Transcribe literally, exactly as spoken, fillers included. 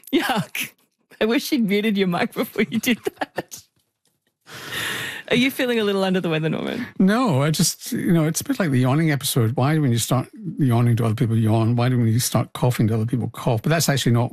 Yuck. I wish you'd muted your mic before you did that. Are you feeling a little under the weather, Norman? No, I just, you know, it's a bit like the yawning episode. Why when you start yawning to other people yawn? Why do when you start coughing to other people cough? But that's actually not